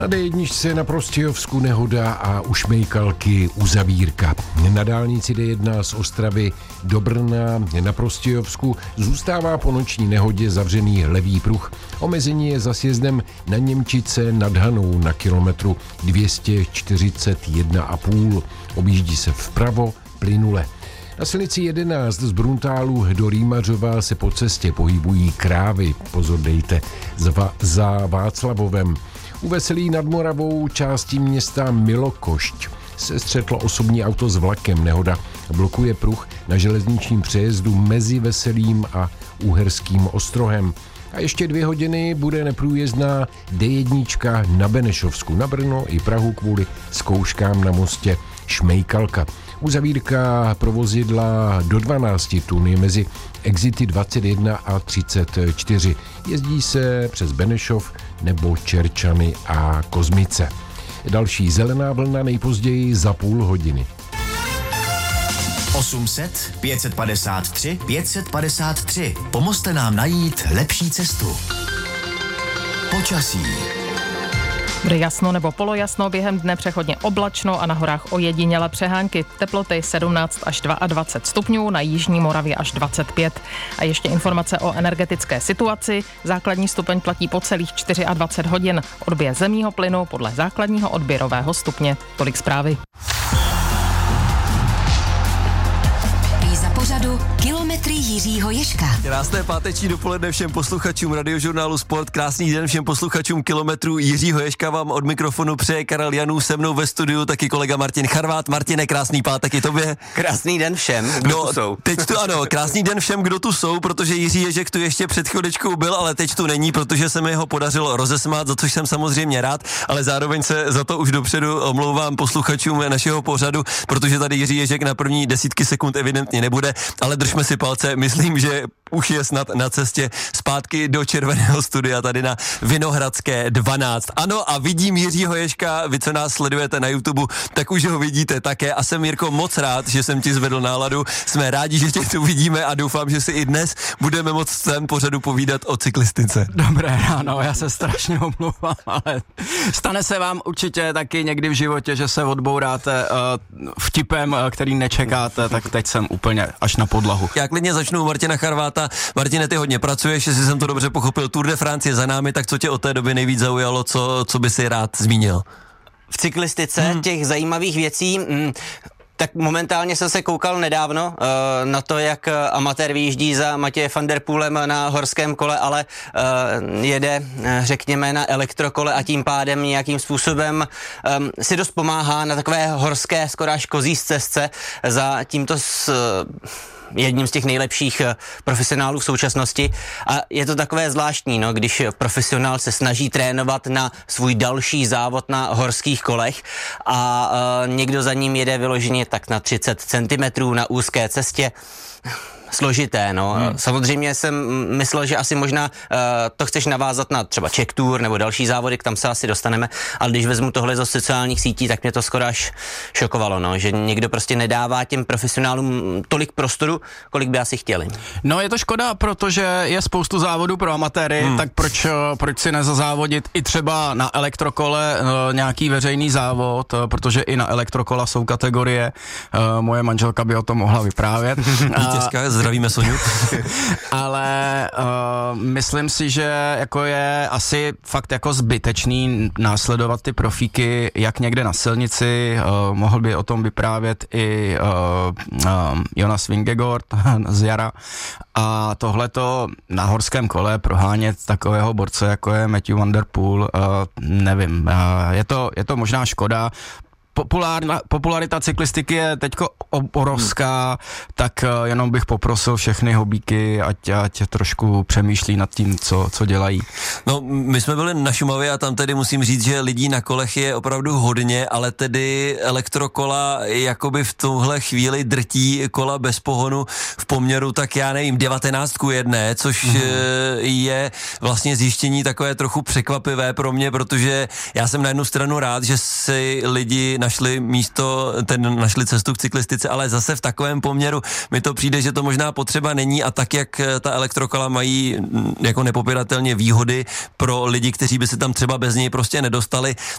Na D1 na Prostějovsku nehoda a u Šmejkalky uzavírka. Na dálnici D1 z Ostravy do Brna na Prostějovsku zůstává po noční nehodě zavřený levý pruh. Omezení je za sjezdem na Němčice nad Hanou na kilometru 241,5. Objíždí se vpravo plynule. Na silnici 11 z Bruntálu do Rýmařova se po cestě pohybují krávy. Pozor dejte, za Václavovem. U Veselí nad Moravou částí města Milokošť se střetlo osobní auto s vlakem. Nehoda blokuje pruh na železničním přejezdu mezi Veselím a Uherským Ostrohem. A ještě 2 hodiny bude neprůjezdná D1 na Benešovsku, na Brno i Prahu kvůli zkouškám na mostě Šmejkalka. Uzavírka pro vozidla do 12 tun je mezi exity 21 a 34. Jezdí se přes Benešov nebo Čerčany a Kozmice. Další zelená vlna nejpozději za půl hodiny. 800 553 553. Pomozte nám najít lepší cestu. Počasí. Bude jasno nebo polojasno, během dne přechodně oblačno a na horách ojedinělé přehánky. Teploty 17 až 22 stupňů, na jižní Moravě až 25. A ještě informace o energetické situaci. Základní stupeň platí po celých 24 hodin. Odběr zemního plynu podle základního odběrového stupně. Tolik zprávy. Za pořadu Kilometry Jiřího Ježka. Krásné páteční dopoledne všem posluchačům Radiožurnálu Sport, krásný den všem posluchačům Kilometrů Jiřího Ježka vám od mikrofonu přeje Karel Janů, se mnou ve studiu taky kolega Martin Charvát. Martine, krásný pátek i tobě. Krásný den všem, kdo tu jsou. Teď tu ano, krásný den všem, kdo tu jsou, protože Jiří Ježek tu ještě před chvíličkou byl, ale teď tu není, protože se mi ho podařilo rozesmát, za což jsem samozřejmě rád, ale zároveň se za to už dopředu omlouvám posluchačům našeho pořadu, protože tady Jiří Ježek na první desítky sekund evidentně nebude, ale držme si palce, myslím, že už je snad na cestě zpátky do červeného studia tady na Vinohradské 12. Ano, a vidím Jiřího Ježka, vy, co nás sledujete na YouTube, tak už ho vidíte také a jsem, Jirko, moc rád, že jsem ti zvedl náladu. Jsme rádi, že tě tu vidíme a doufám, že si i dnes budeme moct v tom pořadu povídat o cyklistice. Dobré ráno, já se strašně omlouvám, ale stane se vám určitě taky někdy v životě, že se odbouráte vtipem, který nečekáte, tak teď jsem úplně až na podlahu. Já klidně začnu Martina Charváta. Martine, ty hodně pracuješ, jestli jsem to dobře pochopil, Tour de France je za námi, tak co tě od té doby nejvíc zaujalo, co by si rád zmínil? V cyklistice těch zajímavých věcí... Tak momentálně jsem se koukal nedávno na to, jak amatér vyjíždí za Matěje van der Poelem na horském kole, ale jede, řekněme, na elektrokole a tím pádem nějakým způsobem si dost pomáhá na takové horské, skoro až kozí stezce za tímto jedním z těch nejlepších profesionálů v současnosti a je to takové zvláštní, no, když profesionál se snaží trénovat na svůj další závod na horských kolech a někdo za ním jede vyloženě tak na 30 cm na úzké cestě. Složité, no. Samozřejmě jsem myslel, že asi možná to chceš navázat na třeba Czech Tour nebo další závody, k tam se asi dostaneme, ale když vezmu tohle zo sociálních sítí, tak mě to skoro až šokovalo, no, že někdo prostě nedává těm profesionálům tolik prostoru, kolik by asi chtěli. No, je to škoda, protože je spoustu závodů pro amatéry, tak proč si nezazávodit i třeba na elektrokole nějaký veřejný závod, protože i na elektrokola jsou kategorie, moje manželka by o tom mohla vyprávět. Vítězka, zdravíme Soňu. Ale myslím si, že jako je asi fakt jako zbytečný následovat ty profíky, jak někde na silnici, mohl by o tom vyprávět i Jonas Vingegaard z jara. A tohleto na horském kole prohánět takového borce, jako je Matthew van der Poel, nevím, je to možná škoda. Popularita cyklistiky je teďko obrovská, tak jenom bych poprosil všechny hobíky, ať trošku přemýšlí nad tím, co dělají. No, my jsme byli na Šumavě a tam tedy musím říct, že lidí na kolech je opravdu hodně, ale tedy elektrokola jakoby v tuhle chvíli drtí kola bez pohonu v poměru, tak já nevím, 19:1, což je vlastně zjištění takové trochu překvapivé pro mě, protože já jsem na jednu stranu rád, že si lidi našli cestu k cyklistice, ale zase v takovém poměru mi to přijde, že to možná potřeba není a tak, jak ta elektrokola mají jako nepopiratelně výhody pro lidi, kteří by se tam třeba bez něj prostě nedostali,